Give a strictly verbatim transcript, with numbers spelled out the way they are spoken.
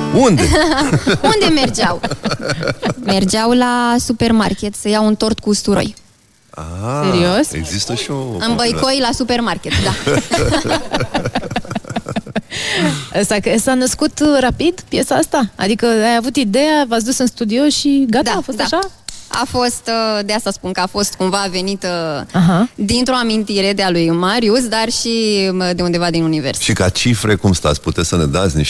Unde? Unde mergeau? Mergeau la supermarket să iau un tort cu usturoi. Ah, serios? Există și o... În Băicoi, la supermarket, da. S-a născut rapid piesa asta? Adică ai avut ideea, v-ați dus în studio și gata, Da, a fost da. așa? A fost, de asta spun că a fost cumva venită Aha. dintr-o amintire de-a lui Marius, dar și de undeva din univers. Și ca cifre, cum stați? Puteți să ne dați niște